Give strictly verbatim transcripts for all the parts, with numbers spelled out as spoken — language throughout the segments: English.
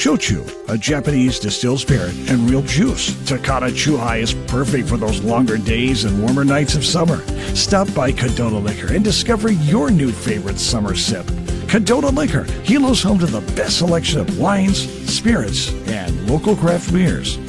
Shochu, a Japanese distilled spirit, and real juice. Takata Chuhai is perfect for those longer days and warmer nights of summer. Stop by Cadota Liquor and discover your new favorite summer sip. Cadota Liquor, Hilo's home to the best selection of wines, spirits, and local craft beers.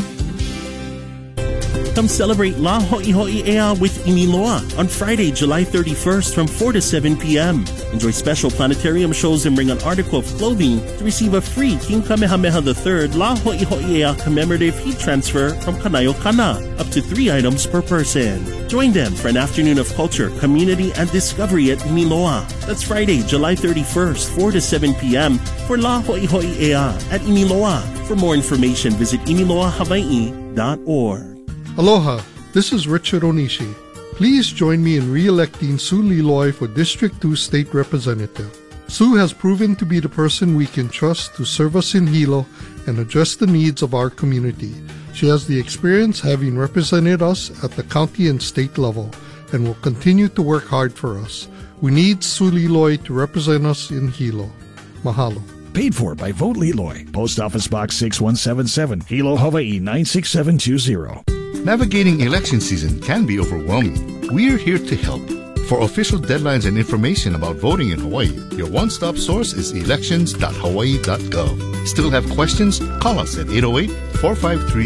Come celebrate La Ho'iho'i'ea with Iniloa on Friday, July thirty-first from four to seven p.m. Enjoy special planetarium shows and bring an article of clothing to receive a free King Kamehameha the third La Ho'iho'i'ea commemorative heat transfer from Kanayo Kana, up to three items per person. Join them for an afternoon of culture, community, and discovery at Iniloa. That's Friday, July thirty-first, four to seven p.m. for La Ho'iho'i'ea at Iniloa. For more information, visit iniloa hawaii dot org. Aloha, this is Richard Onishi. Please join me in re-electing Sue Liloy for District two State Representative. Sue has proven to be the person we can trust to serve us in Hilo and address the needs of our community. She has the experience having represented us at the county and state level and will continue to work hard for us. We need Sue Liloy to represent us in Hilo. Mahalo. Paid for by Vote Liloy. Post Office Box six one seven seven, Hilo, Hawaii nine six seven two zero. Navigating election season can be overwhelming. We're here to help. For official deadlines and information about voting in Hawaii, your one-stop source is elections dot hawaii dot gov. Still have questions? Call us at eight oh eight, four five three,